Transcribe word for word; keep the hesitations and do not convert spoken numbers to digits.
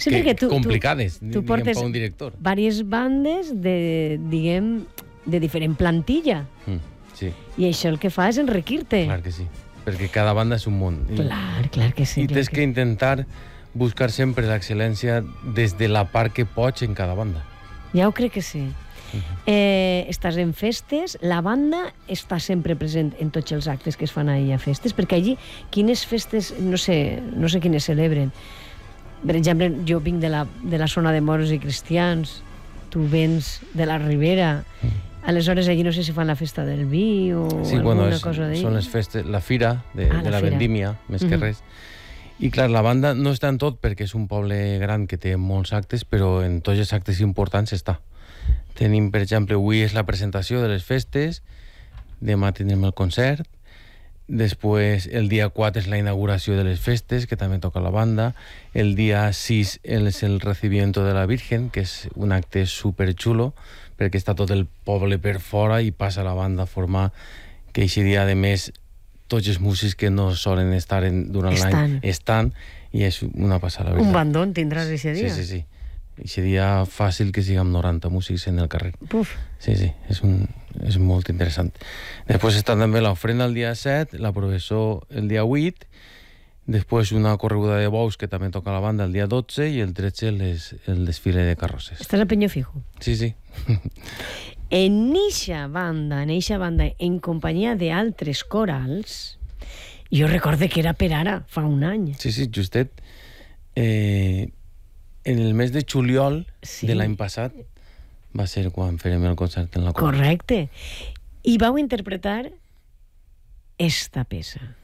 Sí, perquè tu, complicades, tu, tu diguem, portes per un director. diverses bandes de, diguem, de diferent plantilla. Mm, sí. I això el que fa és enriquir-te. Clar que sí, perquè cada banda és un món. Clar, clar que sí. I tens que intentar buscar sempre l'excel·lència des de la part que pots en cada banda. Ja ho crec que sí. Eh, estàs en festes, la banda està sempre present en tots els actes que es fan ahir a festes, perquè allí quines festes, no sé, no sé quines celebren. Per exemple, jo vinc de la, de la zona de moros i cristians, tu vens de la Ribera, aleshores allí no sé si fan la festa del vi o sí, alguna bueno, és, cosa d'ahir. són les festes, la fira de, ah, de la, la fira. vendímia, més que Mhm. res. I clar, la banda no està en tot perquè és un poble gran que té molts actes, però en tots els actes importants està. Tenim, per exemple, avui és la presentació de les festes, demà tindrem el concert, després el dia quatre és la inauguració de les festes, que també toca la banda, el dia sis és el recibimiento de la Virgen, que és un acte superxulo, perquè està tot el poble per fora i passa la banda a formar, que aquest dia, a més, tots els músics que no solen estar en, durant l'any estan, i és una passada. Un bandón tindràs aquest dia. Sí, sí, sí. Aquest dia fàcil que siguem noranta músics en el carrer. Puf. Sí, sí, és, un, és molt interessant. Després està també l'ofrena el dia set, la professó el dia vuit, després una correguda de bous que també toca la banda el dia dotze i el tretze les, el desfile de carrosses. Estàs a Peñofijo? Sí, sí. En eixa banda, en eixa banda, en companyia d'altres corals, jo recorde que era per ara, fa un any. Sí, sí, justet. Eh, en el mes de juliol sí. de l'any passat va ser quan farem el concert en la Cora. Correcte. I vau interpretar esta peça.